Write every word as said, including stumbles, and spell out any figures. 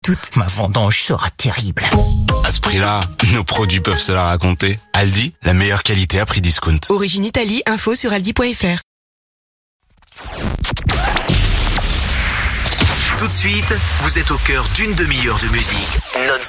toutes. Ma vendange sera terrible. À ce prix-là, nos produits peuvent se la raconter. Aldi, la meilleure qualité à prix discount. Origine Italie, info sur aldi point f r. Tout de suite, vous êtes au cœur d'une demi-heure de musique non-stop.